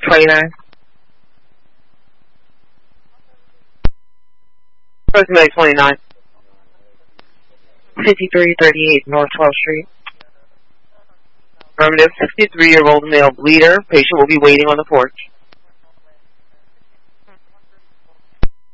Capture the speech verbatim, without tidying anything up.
twenty-nine. Rosemary twenty-nine. fifty-three thirty-eight North twelfth Street. Affirmative, sixty-three-year-old male bleeder. Patient will be waiting on the porch.